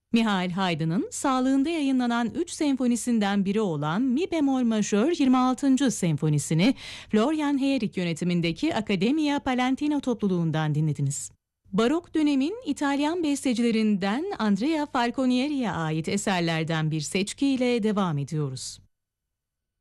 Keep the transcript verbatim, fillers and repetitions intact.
Michael Haydn'ın sağlığında yayınlanan üç senfonisinden biri olan Mi bemol majör yirmi altıncı senfonisini Florian Heerik yönetimindeki Accademia Palatina topluluğundan dinlediniz. Barok dönemin İtalyan bestecilerinden Andrea Falconieri'ye ait eserlerden bir seçkiyle devam ediyoruz.